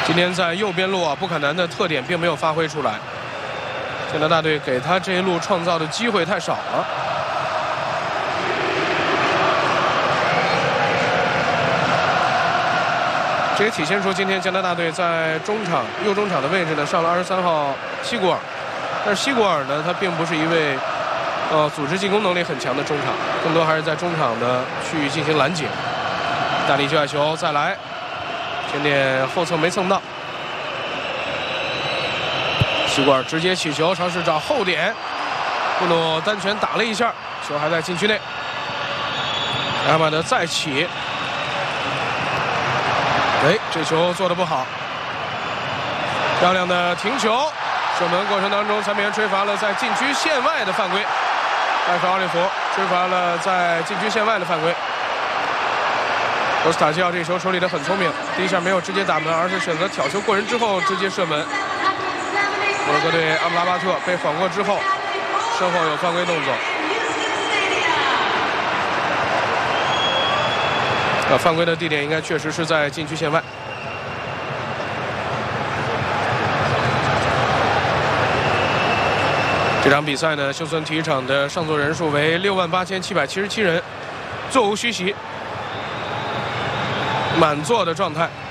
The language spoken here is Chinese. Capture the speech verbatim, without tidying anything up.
今天在右边路啊，布坎南的特点并没有发挥出来，加拿大队给他这一路创造的机会太少了。这也体现出今天加拿大队在中场右中场的位置呢上了二十三号西古尔，但是西古尔呢，他并不是一位呃组织进攻能力很强的中场，更多还是在中场的区域进行拦截。大力接下球再来，前点后侧没蹭到，西古尔直接起球尝试找后点，布努单拳打了一下，球还在禁区内。阿马德再起，哎，这球做得不好，漂亮的停球，射门过程当中，裁判员吹罚了在禁区线外的犯规，艾弗奥利弗吹罚了在禁区线外的犯规。罗斯塔基奥这球处理得很聪明，第一下没有直接打门，而是选择挑球过人之后直接射门。摩洛哥队阿姆拉巴特被晃过之后，身后有犯规动作。啊，犯规的地点应该确实是在禁区线外。这场比赛呢，休斯顿体育场的上座人数为六万八千七百七十七人，座无虚席，满座的状态。